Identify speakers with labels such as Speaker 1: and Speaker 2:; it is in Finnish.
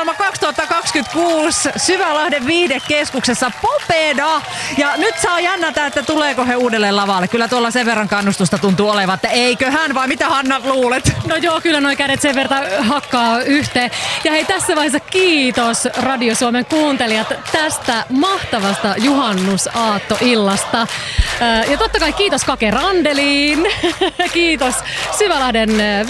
Speaker 1: ohjelma 2026 Syvälahden viihdekeskuksessa Popeda. Ja nyt saa jännätä, että tuleeko he uudelleen lavalle. Kyllä tuolla sen verran kannustusta tuntuu olevan, että eiköhän, vai mitä Hanna luulet?
Speaker 2: No joo, kyllä noi kädet sen verran hakkaa yhteen. Ja hei, tässä vaiheessa kiitos Radio Suomen kuuntelijat tästä mahtavasta juhannusaattoillasta. Ja totta kai kiitos Kake Randeliin. Kiitos Syvälahden